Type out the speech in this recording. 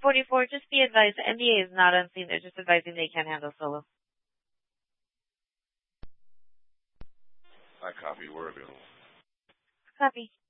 44, just be advised, the NDA is not unseen. They're just advising they can't handle solo. I copy. We're available. Copy.